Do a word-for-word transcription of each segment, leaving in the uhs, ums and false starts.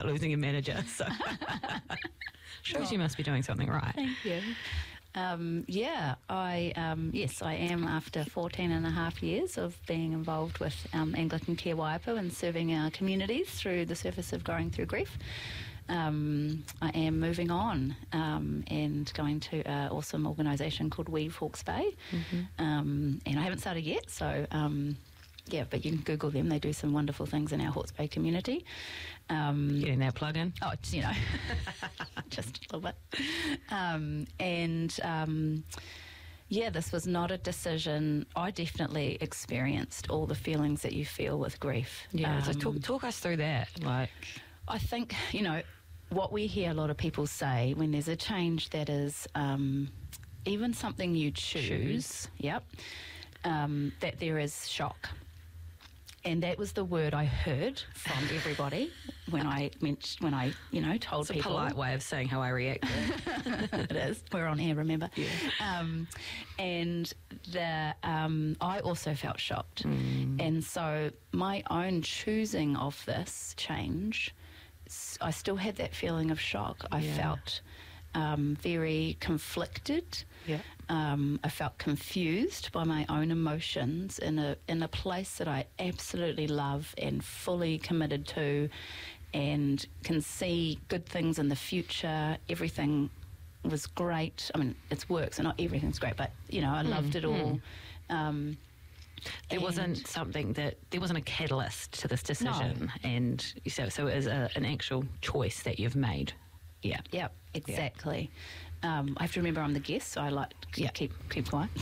losing a manager. So shows you must be doing something right. Thank you. Um, yeah, I um, yes, I am after fourteen and a half years of being involved with um, Anglican Te Waipo and serving our communities through the service of Growing Through Grief. Um, I am moving on um, and going to an awesome organisation called Weave Hawke's Bay. Mm-hmm. Um, and I haven't started yet, so um, yeah, but you can Google them. They do some wonderful things in our Hawke's Bay community. Um, Getting that plug in. Oh, it's, you know, just a little bit. Um, and um, yeah, this was not a decision. I definitely experienced all the feelings that you feel with grief. Yeah, um, so talk, talk us through that. Like, I think, you know, what we hear a lot of people say when there's a change that is um, even something you choose, choose. yep, um, that there is shock. And that was the word I heard from everybody when I meant, when I, you know, told it's a people. polite way of saying how I react. It is. We're on air, remember? Yeah. Um, and the um, I also felt shocked. Mm. And so my own choosing of this change, I still had that feeling of shock. I Yeah. felt um, very conflicted. Yeah. Um, I felt confused by my own emotions in a in a place that I absolutely love and fully committed to, and can see good things in the future. Everything was great. I mean, it's work, so not everything's great, but you know, I loved it all. Um, There wasn't something that there wasn't a catalyst to this decision, no. and so so it is a, an actual choice that you've made. Yeah, yeah, exactly. Yeah. Um, I have to remember I'm the guest, so I like to yeah. keep keep quiet.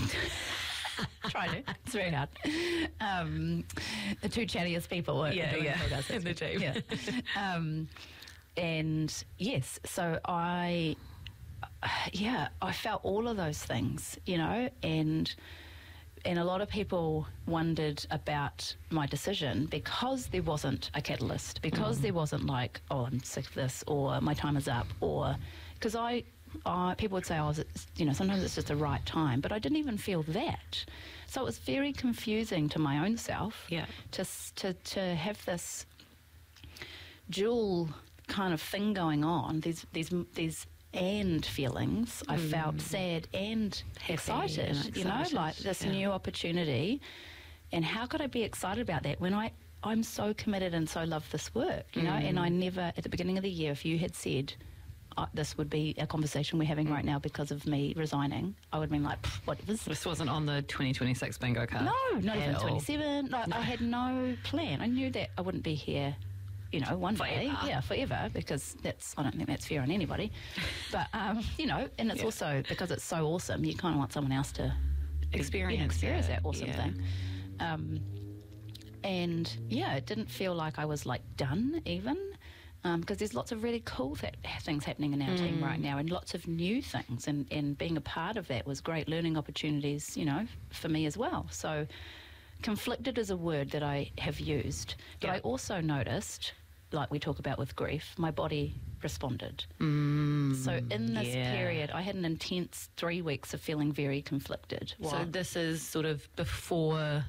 Try to. It's very hard. Um, the two chattiest people. Are yeah, yeah, in the team. Yeah. Um, and yes, so I, uh, yeah, I felt all of those things, you know, and. And a lot of people wondered about my decision because there wasn't a catalyst, because mm. there wasn't like, oh, I'm sick of this, or my time is up, or because I, I, people would say, oh, it's, you know, sometimes it's just the right time, but I didn't even feel that. So it was very confusing to my own self yeah. to to to have this dual kind of thing going on. These these these. and feelings. I mm. felt sad and Happy excited, and excited, you know, like this yeah. new opportunity. And how could I be excited about that when I, I'm so committed and so love this work, you mm. know, and I never, at the beginning of the year, if you had said, oh, this would be a conversation we're having mm. right now because of me resigning, I would have been like, what is this? This wasn't on the twenty twenty-six bingo card. No, not even twenty-seven. No, no. I had no plan. I knew that I wouldn't be here, you know, one forever. day, yeah, forever, because that's, I don't think that's fair on anybody. But, um, you know, and it's yeah. also because it's so awesome, you kind of want someone else to experience, you know, experience that awesome yeah. thing. Um, and, yeah, it didn't feel like I was, like, done even, um, because there's lots of really cool th- things happening in our mm. team right now and lots of new things, and, and being a part of that was great learning opportunities, you know, for me as well. So conflicted is a word that I have used, but yeah. I also noticed, like we talk about with grief, my body responded. Mm, so in this yeah. period, I had an intense three weeks of feeling very conflicted. Wow. So this is sort of before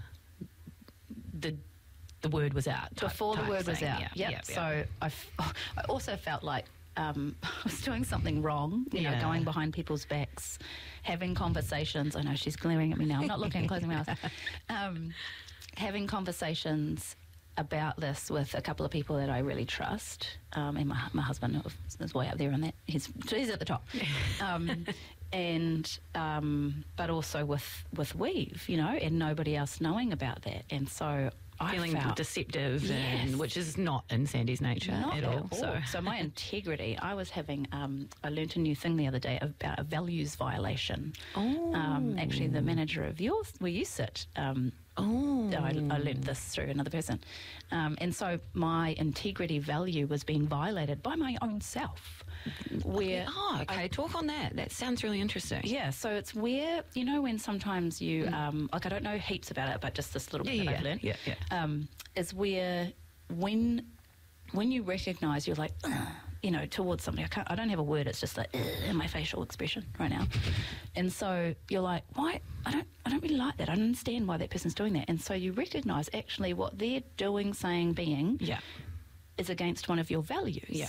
the the word was out. Type, before the word thing. was out. Yeah. Yep. Yep, So yep. I, f- I also felt like um, I was doing something wrong, you yeah. know, going behind people's backs, having conversations. I know she's glaring at me now. I'm not looking, closing my eyes. Um, having conversations about this with a couple of people that I really trust, um, and my, my husband is way up there on that. He's, he's at the top. Um, and um, but also with, with Weave, you know, and nobody else knowing about that. And so I feeling felt deceptive, yes. and which is not in Sandy's nature not at all. So. so my integrity, I was having, um, I learnt a new thing the other day about a values violation. Oh. Um, actually, the manager of yours, where you sit, um, Oh, I, I learned this through another person. Um, and so my integrity value was being violated by my own self. Where oh, okay, I, talk on that. That sounds really interesting. Yeah, so it's where, you know, when sometimes you, mm. um, like I don't know heaps about it, but just this little yeah, bit yeah, that I've learned, yeah, yeah. Um, is where when when you recognise you're like, ugh, you know, towards somebody, I can't, I don't have a word, it's just like in my facial expression right now. And so you're like, why? I don't I don't really like that. I don't understand why that person's doing that. And so you recognise actually what they're doing, saying, being yeah. is against one of your values. Yeah.